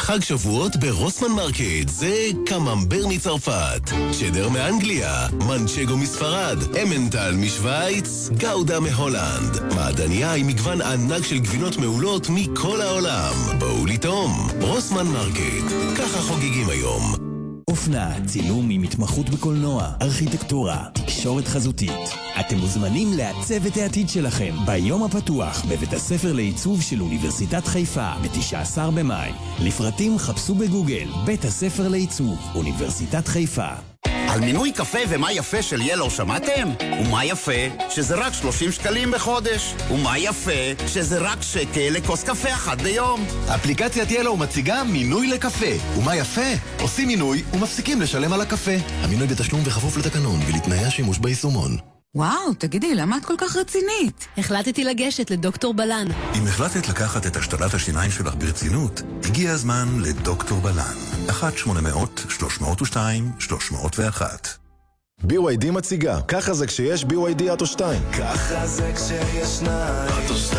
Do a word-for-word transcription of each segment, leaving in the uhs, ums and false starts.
חג שבועות ברוסמן מרקט, זה קממבר מצרפת, צ'דר מאנגליה, מנצ'גו מספרד, אמנטל משוויץ, גאודה מהולנד. מעדניה עם מגוון ענק של גבינות מעולות מכל העולם. בואו לטעום. רוסמן מרקט, ככה חוגגים היום. אופנה, צילום עם התמחות בקולנוע, ארכיטקטורה, תקשורת חזותית. אתם מוזמנים לעצב את העתיד שלכם ביום הפתוח בבית הספר לעיצוב של אוניברסיטת חיפה ב-תשעה עשר במאי. לפרטים חפשו בגוגל בית הספר לעיצוב אוניברסיטת חיפה. על מינוי קפה ומה יפה של ילו שמעתם? ומה יפה? שזה רק שלושים שקלים בחודש. ומה יפה? שזה רק שקל לכוס קפה אחת ביום. אפליקציית ילו מציגה מינוי לקפה. ומה יפה? עושים מינוי ומפסיקים לשלם על הקפה. המינוי בתשלום וכפוף לתקנון ולתנאי השימוש ביישומון. וואו, תגידי, למה את כל כך רצינית? החלטתי לגשת לדוקטור בלן. אם החלטת לקחת את השתלת השיניים שלך ברצינות, הגיע הזמן לדוקטור בלן. אחת שמונה מאות שלוש מאות ושתיים שלוש מאות ואחת. בי וואי די מציגה, ככה זה כשיש בי וואי די אוטו שתיים. ככה זה כשיש שניים,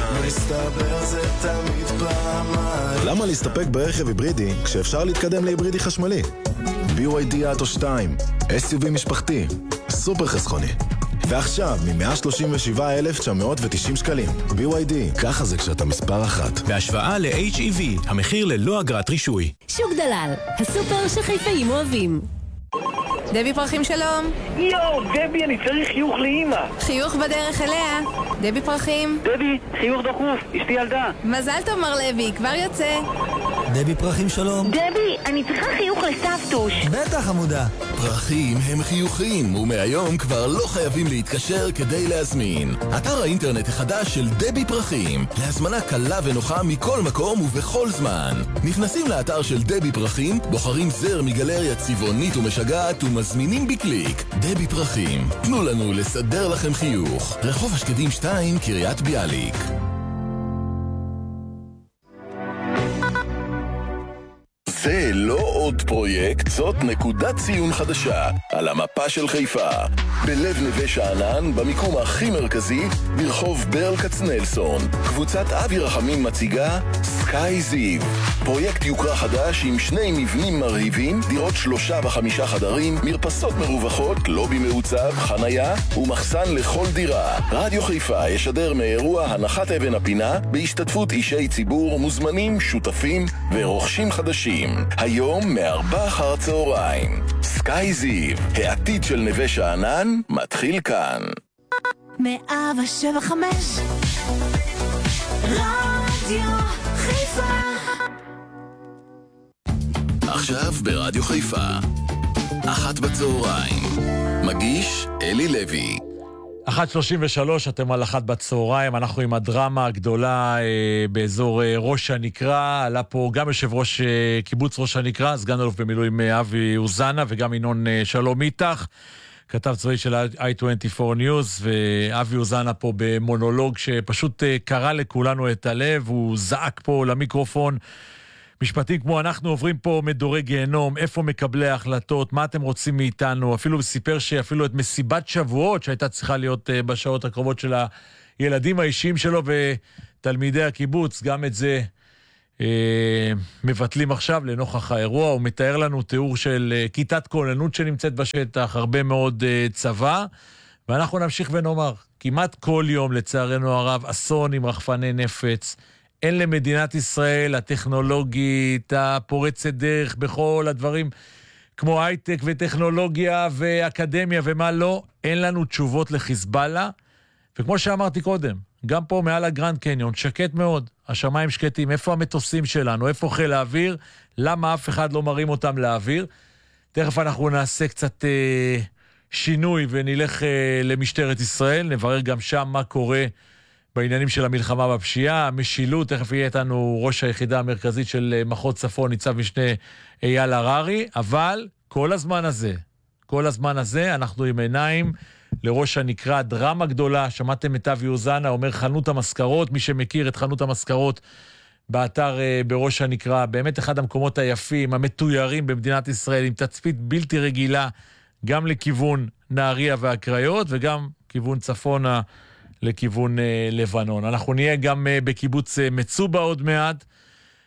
מסתבר זה תמיד פעמיים. למה להסתפק ברכב היברידי כשאפשר להתקדם להיברידי חשמלי? בי וואי די אוטו שתיים, אס יו וי משפחתי, סופר חסכוני. ועכשיו, מ-מאה שלושים ושבעה אלף תשע מאות ותשעים שקלים. בי וואי די, ככה זה כשאתה מספר אחת. בהשוואה ל-אייץ' אי וי, המחיר ללא אגרת רישוי. שוק דלל, הסופר שחיפאים אוהבים. דבי פרחים שלום. יואו, דבי, אני צריך חיוך לאמא. חיוך בדרך אליה. דבי פרחים. דבי, חיוך דחוף, אשתי ילדה. מזל טוב מר לוי, כבר יוצא. דבי פרחים שלום. דבי, אני צריכה חיוך לסבתוש. בטח עמודה. פרחים הם חיוכים, ומהיום כבר לא חייבים להתקשר כדי להזמין. אתר האינטרנט החדש של דבי פרחים, להזמנה קלה ונוחה מכל מקום ובכל זמן. נכנסים לאתר של דבי פרחים, בוחרים זר מגלריה צבעונית ומשגעת ומזמינים בקליק. דבי פרחים, תנו לנו לסדר לכם חיוך. רחוב השקדים שתיים, קריית ביאליק. זה לא עוד פרויקט, זאת נקודת ציון חדשה על המפה של חיפה. בלב נווה שאנן, במיקום הכי מרכזי, ברחוב ברל כצנלסון. קבוצת אבי רחמים מציגה סקאי זיו. פרויקט יוקרה חדש עם שני מבנים מרהיבים, דירות שלושה וחמישה חדרים, מרפסות מרווחות, לובי מעוצב, חנייה ומחסן לכל דירה. רדיו חיפה ישדר מאירוע הנחת אבן הפינה בהשתתפות אישי ציבור, מוזמנים, שותפים ורוכשים חדשים. היום מארבע אחר צהריים. סקאי זיו, העתיד של נווה שאנן, מתחיל כאן. מאה שבע וחמש רדיו חיפה. עכשיו ברדיו חיפה, אחת בצהריים. מגיש אלי לוי. אחת שלושים ושלוש, אתם על אחת בצהריים, אנחנו עם הדרמה הגדולה אה, באזור אה, ראש הנקרה. עלה פה גם יושב ראש אה, קיבוץ ראש הנקרה, סגן אלוף במילואים אה, אבי אוזנה, וגם ינון אה, שלום איתך, כתב צבאי של איי עשרים וארבע News, ואבי אוזנה פה במונולוג שפשוט אה, קרא לכולנו את הלב, הוא זעק פה למיקרופון, משפטים כמו אנחנו עוברים פה מדורי גיהנום, איפה מקבלי ההחלטות, מה אתם רוצים מאיתנו, אפילו סיפר שאפילו את מסיבת שבועות שהייתה צריכה להיות uh, בשעות הקרובות של הילדים האישיים שלו ותלמידי הקיבוץ, גם את זה uh, מבטלים עכשיו לנוכח האירוע. הוא מתאר לנו תיאור של uh, כיתת כוננות שנמצאת בשטח, הרבה מאוד uh, צבא, ואנחנו נמשיך ונאמר, כמעט כל יום לצערנו הרב, אסון עם רחפני נפץ, אין למדינת ישראל הטכנולוגית, הפורצת דרך בכל הדברים, כמו הייטק וטכנולוגיה ואקדמיה ומה לא, אין לנו תשובות לחיזבאללה, וכמו שאמרתי קודם, גם פה מעל הגרנד קניון, שקט מאוד, השמיים שקטים, איפה המטוסים שלנו, איפה חיל האוויר, למה אף אחד לא מרים אותם לאוויר. תכף אנחנו נעשה קצת אה, שינוי ונלך אה, למשטרת ישראל, נברר גם שם מה קורה בעניינים של המלחמה בפשיעה, המשילות. תכף יהיה איתנו ראש היחידה המרכזית של מחוז צפון, ניצב משנה אייל הררי, אבל כל הזמן הזה, כל הזמן הזה אנחנו עם עיניים לראש הנקרא, דרמה גדולה. שמעתם את אבי אוזנה אומר חנות המזכרות, מי שמכיר את חנות המזכרות באתר בראש הנקרא, באמת אחד המקומות היפים, המתוירים במדינת ישראל, עם תצפית בלתי רגילה, גם לכיוון נהריה והקריות, וגם כיוון צפונה לכיוון לבנון. אנחנו נהיה גם בקיבוץ מצובה עוד מעט,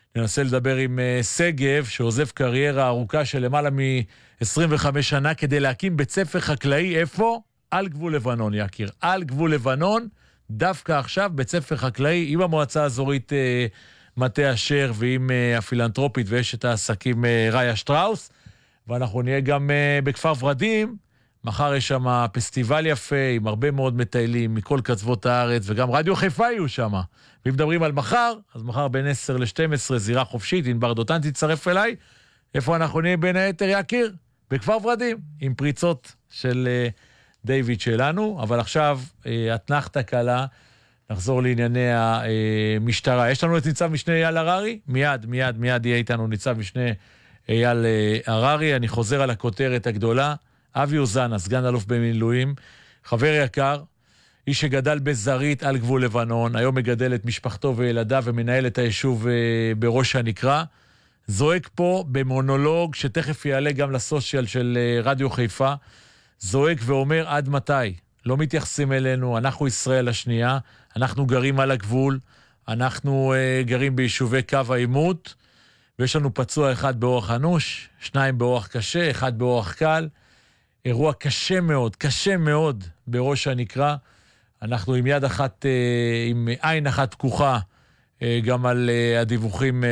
ננסה לדבר עם סגב, שעוזב קריירה ארוכה של למעלה מ-עשרים וחמש שנה, כדי להקים בית ספר חקלאי, איפה? על גבול לבנון, יקיר. על גבול לבנון, דווקא עכשיו בית ספר חקלאי, עם המועצה האזורית אה, מטה אשר, ועם אה, הפילנטרופית ואשת העסקים אה, ראיה שטראוס, ואנחנו נהיה גם אה, בכפר ורדים, מחר יש שם פסטיבל יפה, עם הרבה מאוד מטיילים מכל קצוות הארץ, וגם רדיו חיפה יהיו שם. ואם מדברים על מחר, אז מחר בין עשר לשתים עשרה, זירה חופשית, ענבר דותן תצטרף אליי. איפה אנחנו נהיה בין היתר, יקיר? בכפר ורדים, עם פריצות של uh, דיוויד שלנו. אבל עכשיו, uh, התנחתה קלה, נחזור לענייני המשטרה. Uh, יש לנו את ניצב משנה אייל הררי? מיד, מיד, מיד יהיה איתנו ניצב משנה אייל uh, הררי. אני חוזר על הכותרת הגדולה. אבי אוזנה, סגן אלוף במילואים, חבר יקר, איש שגדל בזרית על גבול לבנון, היום מגדל את משפחתו וילדיו ומנהל את היישוב בראש הנקרה, זועק פה במונולוג שתכף יעלה גם לסושיאל של רדיו חיפה, זועק ואומר עד מתי, לא מתייחסים אלינו, אנחנו ישראל השנייה, אנחנו גרים על הגבול, אנחנו uh, גרים ביישובי קו העימות, ויש לנו פצוע אחד באורח אנוש, שניים באורח קשה, אחד באורח קל, אירוע קשה מאוד, קשה מאוד בראש הנקרה. אנחנו עם יד אחת, עם עין אחת פקוחה, גם על הדיווחים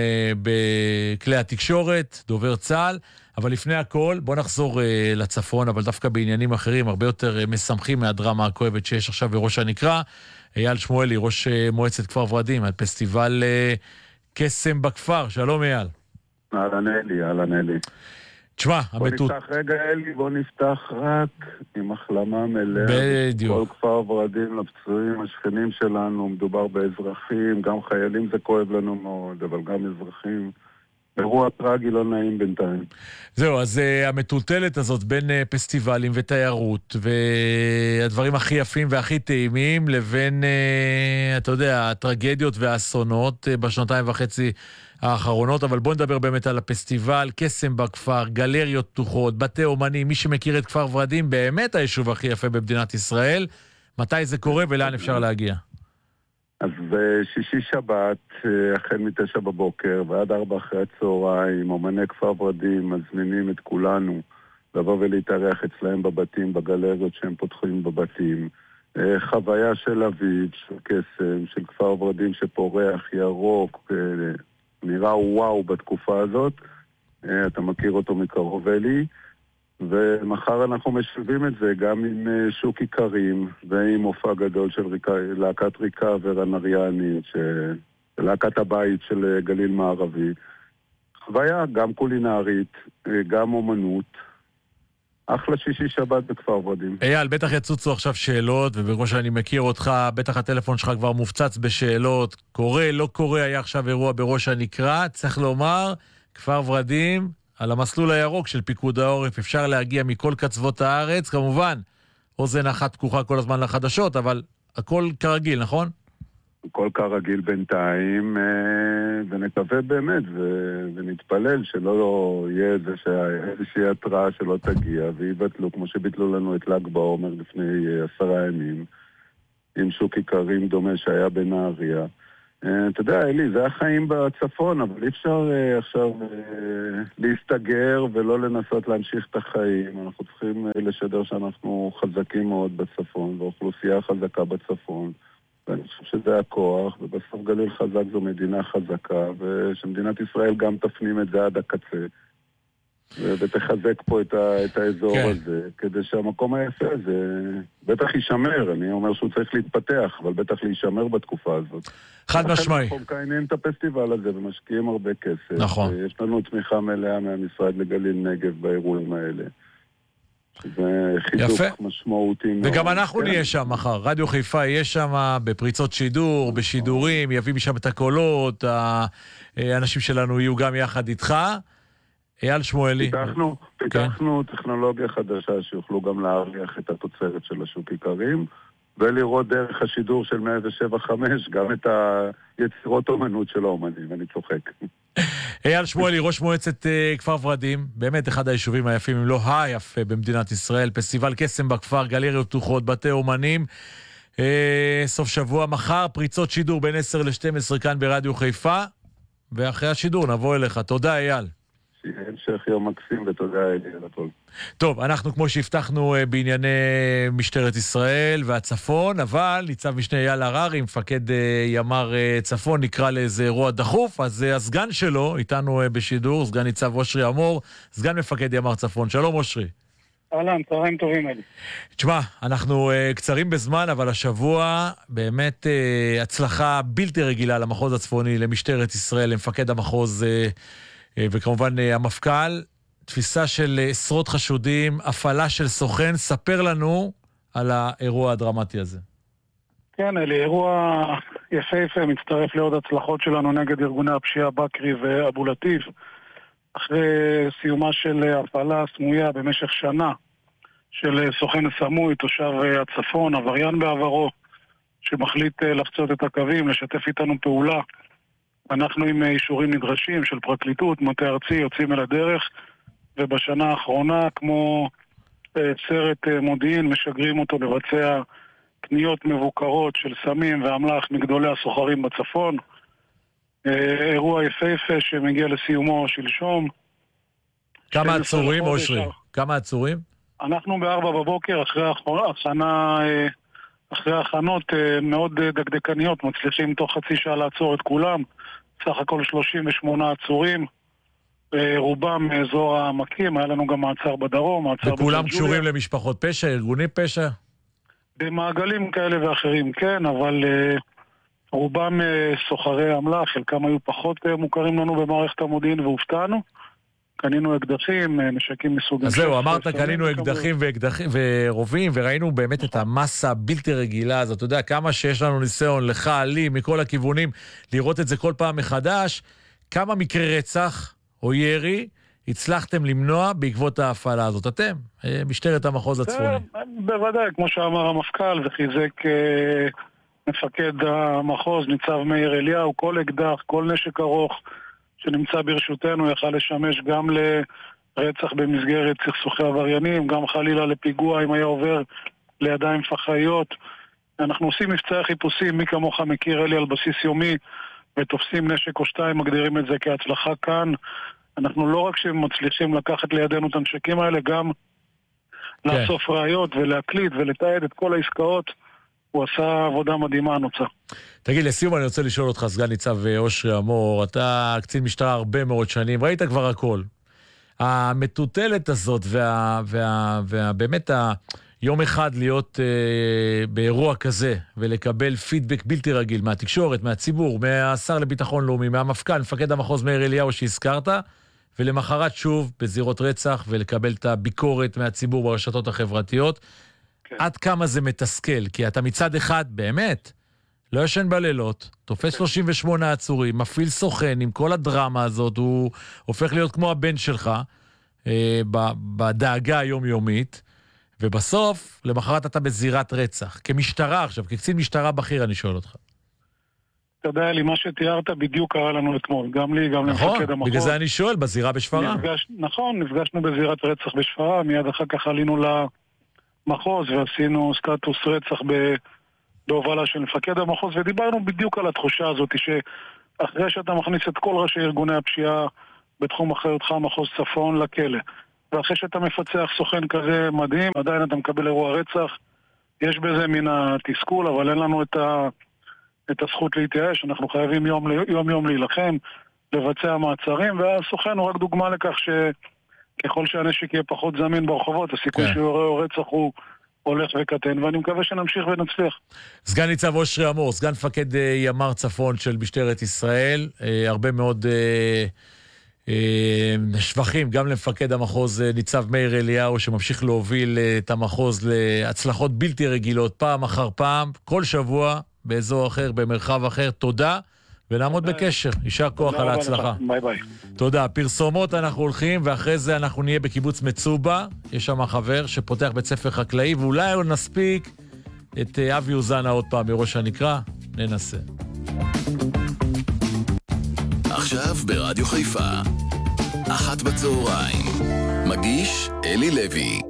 בכלי התקשורת, דובר צה"ל, אבל לפני הכל, בוא נחזור לצפון, אבל דווקא בעניינים אחרים, הרבה יותר משמחים מהדרמה הכואבת שיש עכשיו בראש הנקרה. אייל שמואלי, ראש מועצת כפר ורדים, על פסטיבל קסם בכפר. שלום אייל. אהלן אלי, אהלן אלי. תשמע, בוא המתות... נפתח רגע אלי, בוא נפתח רק עם החלמה מלאה. בדיוק. כל כפר ורדים לפצועים, השכנים שלנו, מדובר באזרחים, גם חיילים זה כואב לנו מאוד, אבל גם אזרחים. אירוע טרגי לא נעים בינתיים. זהו, אז uh, המטוטלת הזאת בין uh, פסטיבלים ותיירות, והדברים הכי יפים והכי טעימים, לבין, uh, אתה יודע, הטרגדיות והאסונות uh, בשנתיים וחצי האחרונות, אבל בואו נדבר באמת על הפסטיבל, קסם בכפר, גלריות פתוחות, בתי אומנים, מי שמכיר את כפר ורדים, באמת היישוב הכי יפה במדינת ישראל. מתי זה קורה ולאן אפשר להגיע? אז בשישי שבת, החל מתשע בבוקר ועד ארבע אחרי הצהריים, אומני כפר ורדים מזמינים את כולנו לבוא ולהתארח אצלהם בבתים, בגלריות שהם פותחים בבתים. חוויה של אביב, של קסם, של כפר ורדים שפורח, ירוק, נראה וואו בתקופה הזאת. אתה מכיר אותו מקרוב אלי. ומחר אנחנו משלבים את זה גם עם שוק עיקרים ועם מופע גדול של ריקה, להקת ריקה ורנריאנית, להקת הבית של גליל מערבי. חוויה גם קולינרית, גם אומנות. אחלה שישי שבת בכפר ורדים. אייל, בטח יצוצו עכשיו שאלות, ובגלל שאני מכיר אותך, בטח הטלפון שלך כבר מופצץ בשאלות. קורה, לא קורה, היה עכשיו אירוע בראש הנקרה. צריך לומר, כפר ורדים על המסלול הירוק של פיקוד העורף, אפשר להגיע מכל קצוות הארץ, כמובן, אוזן אחת פקוחה כל הזמן לחדשות, אבל הכל כרגיל, נכון? הכל כרגיל בינתיים, ונקווה באמת, ונתפלל שלא יהיה איזושהי התראה שלא תגיע, ויבטלו, כמו שביטלו לנו את ל"ג בעומר לפני עשרה ימים, עם שוק עיקרים דומה שהיה בנהריה. אתה יודע, אלי, זה החיים בצפון, אבל אי אפשר עכשיו להסתגר ולא לנסות להמשיך את החיים. אנחנו צריכים לשדר שאנחנו חזקים מאוד בצפון, ואוכלוסייה חזקה בצפון. ואני חושב שזה הכוח, ובסוף גליל חזק זו מדינה חזקה, ושמדינת ישראל גם תפנים את זה עד הקצה. ותחזק פה את, ה, את האזור כן. הזה, כדי שהמקום היפה הזה בטח יישמר. אני אומר שהוא צריך להתפתח, אבל בטח להישמר בתקופה הזאת. חד משמעי. אנחנו מקיימים את הפסטיבל הזה ומשקיעים הרבה כסף. נכון. יש לנו תמיכה מלאה מהמשרד לגליל נגב באירועים האלה. שזה חיזוק יפה. משמעותי. וגם מאוד. אנחנו כן. נהיה שם מחר. רדיו חיפה יהיה שם בפריצות שידור, בשידורים, יביא משם את הקולות, האנשים שלנו יהיו גם יחד איתך. אייל שמואלי. פיתחנו, פיתחנו כן. טכנולוגיה חדשה שיוכלו גם להריח את התוצרת של השוק עיקרים, ולראות דרך השידור של מאה שבע חמש גם את היצירות אומנות של האומנים, אני צוחק. אייל שמואלי, ראש מועצת uh, כפר ורדים, באמת אחד היישובים היפים, אם לא היפה במדינת ישראל, פסטיבל קסם בכפר, גלריות פתוחות, בתי אומנים, uh, סוף שבוע מחר, פריצות שידור בין עשר לשתים עשרה כאן ברדיו חיפה, ואחרי השידור נבוא אליך. תודה, אייל. שיהיה המשך יום מקסים, ותודה אלי על הכל. טוב, אנחנו כמו שהבטחנו בענייני משטרת ישראל והצפון, אבל ניצב משנה אייל הררי, מפקד ימ"ר צפון, נקרא לאיזה אירוע דחוף, אז הסגן שלו, איתנו בשידור, סגן ניצב אושרי אמור, סגן מפקד ימ"ר צפון. שלום אושרי. אהלן, צהריים טובים אלי. תשמע, אנחנו uh, קצרים בזמן, אבל השבוע באמת uh, הצלחה בלתי רגילה למחוז הצפוני, למשטרת ישראל, למפקד המחוז uh, uh, וכמובן uh, המפכ"ל, תפיסה של uh, עשרות חשודים, הפעלה של סוכן. ספר לנו על האירוע הדרמטי הזה. כן, אלי, אירוע יפהפה, מצטרף לעוד הצלחות שלנו נגד ארגוני הפשיעה בקרי ואבו לטיף. אחרי סיומה של הפעלה סמויה במשך שנה של סוכן סמוי, תושב הצפון, עבריין בעברו, שמחליט לחצות את הקווים, לשתף איתנו פעולה. אנחנו עם אישורים נדרשים של פרקליטות, מטה ארצי, יוצאים אל הדרך, ובשנה האחרונה, כמו סרט מודיעין, משגרים אותו לבצע קניות מבוקרות של סמים ואמל"ח מגדולי הסוחרים בצפון. אירוע יפהפה שמגיע לסיומו שלשום. כמה עצורים, אושרי? כמה עצורים? אנחנו בארבע בבוקר, אחרי הכנה, אחרי הכנות מאוד דקדקניות, מצליחים תוך חצי שעה לעצור את כולם. סך הכל שלושים ושמונה עצורים, רובם מאזור העמקים, היה לנו גם מעצר בדרום, מעצר וכולם קשורים למשפחות פשע, ארגוני פשע? במעגלים כאלה ואחרים, כן, אבל רובם סוחרי אמל"ח, חלקם היו פחות מוכרים לנו במערכת המודיעין והופתענו. קנינו אקדחים, נשקים מסוג... אז זהו, אמרת, קנינו אקדחים ורובים, וראינו באמת את המסה הבלתי רגילה הזאת. אתה יודע, כמה שיש לנו ניסיון, לך, לי, מכל הכיוונים, לראות את זה כל פעם מחדש, כמה מקרי רצח או ירי הצלחתם למנוע בעקבות ההפעלה הזאת. אתם, משטרת המחוז הצפוני. בוודאי, כמו שאמר המפכ"ל, וחיזק מפקד המחוז, ניצב מאיר אליהו, כל אקדח, כל נשק ארוך, שנמצא ברשותנו יכל לשמש גם לרצח במסגרת סכסוכי עבריינים, גם חלילה לפיגוע אם היה עובר לידיים פח"עיות. אנחנו עושים מבצעי חיפושים, מי כמוך מכיר אלי, על בסיס יומי, ותופסים נשק או שתיים, מגדירים את זה כהצלחה כאן. אנחנו לא רק שמצליחים לקחת לידינו את הנשקים האלה, גם כן. לאסוף ראיות ולהקליט ולתעד את כל העסקאות. הוא עשה עבודה מדהימה הנוצה. תגיד, לסיום אני רוצה לשאול אותך, סגן ניצב אושרי אמור, אתה קצין משטרה הרבה מאוד שנים, ראית כבר הכל. המטוטלת הזאת, וה, וה, וה, באמת היום אחד להיות אה, באירוע כזה, ולקבל פידבק בלתי רגיל מהתקשורת, מהציבור, מהשר לביטחון לאומי, מהמפכ"ל, מפקד המחוז מאיר אליהו שהזכרת, ולמחרת שוב בזירות רצח, ולקבל את הביקורת מהציבור ברשתות החברתיות, עד כמה זה מתסכל, כי אתה מצד אחד באמת לא ישן בלילות, תופס שלושים ושמונה עצורים, מפעיל סוכן עם כל הדרמה הזאת, הוא הופך להיות כמו הבן שלך אה, בדאגה היומיומית, ובסוף למחרת אתה בזירת רצח. כמשטרה עכשיו, כקצין משטרה בכיר אני שואל אותך. אתה יודע לי, מה שתיארת בדיוק קרה לנו אתמול, גם לי, גם נכון, למפקד המחוז. בגלל זה אני שואל, בזירה בשפרעם. נפגש, נכון, נפגשנו בזירת רצח בשפרעם, מיד אחר כך עלינו ל... מחוז, ועשינו סטטוס רצח בהובלה של מפקד המחוז, ודיברנו בדיוק על התחושה הזאת, שאחרי שאתה מכניס את כל ראשי ארגוני הפשיעה בתחום אחריותך מחוז צפון לכלא, ואחרי שאתה מפצח סוכן כזה מדהים, עדיין אתה מקבל אירוע רצח, יש בזה מן התסכול, אבל אין לנו את, ה, את הזכות להתייאש, אנחנו חייבים יום, יום יום להילחם, לבצע מעצרים, והסוכן הוא רק דוגמה לכך ש... ככל שהנשק יהיה פחות זמין ברחובות, הסיכוי כן. שהוא רצח הוא הולך וקטן, ואני מקווה שנמשיך ונצליח. סגן ניצב אושרי אמור, סגן מפקד ימ"ר צפון של משטרת ישראל, הרבה מאוד שבחים, גם למפקד המחוז ניצב מאיר אליהו, שממשיך להוביל את המחוז להצלחות בלתי רגילות, פעם אחר פעם, כל שבוע, באזור אחר, במרחב אחר. תודה. ונעמוד בקשר, יישר כוח על ההצלחה. ביי ביי. תודה. פרסומות אנחנו הולכים, ואחרי זה אנחנו נהיה בקיבוץ מצובה. יש שם חבר שפותח בית ספר חקלאי, ואולי עוד נספיק את אבי אוזנה עוד פעם מראש הנקרא. ננסה. עכשיו ברדיו חיפה, אחת בצהריים. מגיש אלי לוי.